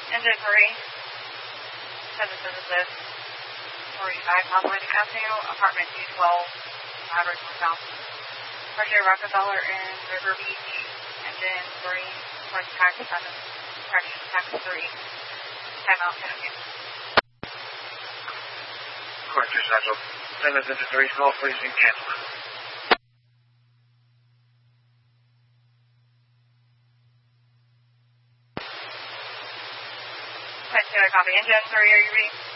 Engine 3, 776, 45 Populated Avenue, apartment 212, Average South. Roger, Rockefeller in River Beach, engine 3, first tax 7, correction, tax 3, timeout 10 again. Corrector Central, Simmons into 3, call please and cancel. Taxi, copy. Engine 3, are you ready?